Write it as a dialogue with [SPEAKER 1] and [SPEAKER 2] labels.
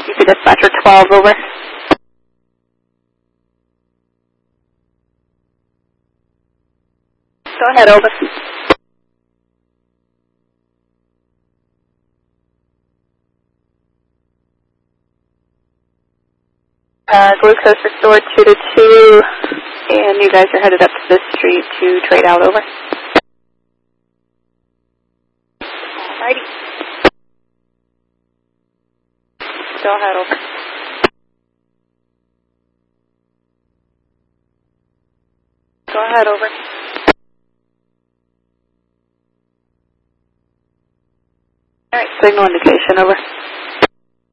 [SPEAKER 1] UP Dispatcher 12, over. Go ahead, over. Glucose restored 2 to 2, and you guys are headed up to the street to trade out, over. Alrighty. Go ahead, over. Go ahead, over. Alright, signal indication, over.